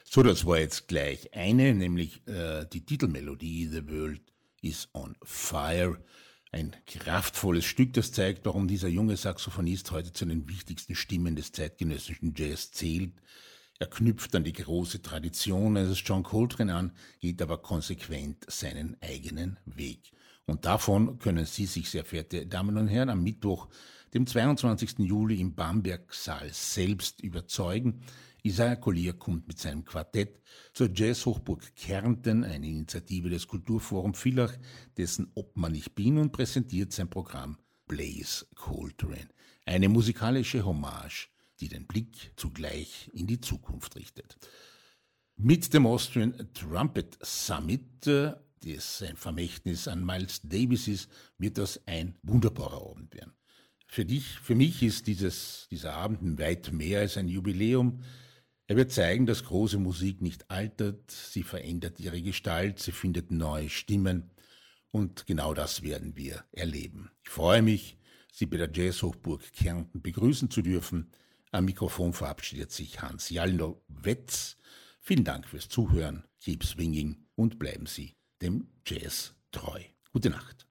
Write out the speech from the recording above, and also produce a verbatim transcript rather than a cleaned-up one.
So, das war jetzt gleich eine, nämlich äh, die Titelmelodie The World is on Fire. Ein kraftvolles Stück, das zeigt, warum dieser junge Saxophonist heute zu den wichtigsten Stimmen des zeitgenössischen Jazz zählt. Er knüpft an die große Tradition eines John Coltrane an, geht aber konsequent seinen eigenen Weg. Und davon können Sie sich, sehr verehrte Damen und Herren, am Mittwoch, dem zweiundzwanzigsten Juli im Bamberg-Saal selbst überzeugen. Isaiah Collier kommt mit seinem Quartett zur Jazzhochburg Kärnten, eine Initiative des Kulturforum Villach, dessen Obmann ich bin, und präsentiert sein Programm Blaze Coltrane. Eine musikalische Hommage, die den Blick zugleich in die Zukunft richtet. Mit dem Austrian Trumpet Summit, das ein Vermächtnis an Miles Davis ist, wird das ein wunderbarer Abend werden. Für dich, für mich ist dieses, dieser Abend weit mehr als ein Jubiläum. Er wird zeigen, dass große Musik nicht altert, sie verändert ihre Gestalt, sie findet neue Stimmen, und genau das werden wir erleben. Ich freue mich, Sie bei der Jazzhochburg Kärnten begrüßen zu dürfen. Am Mikrofon verabschiedet sich Hans Jalno-Wetz. Vielen Dank fürs Zuhören, keep swinging und bleiben Sie dem Jazz treu. Gute Nacht.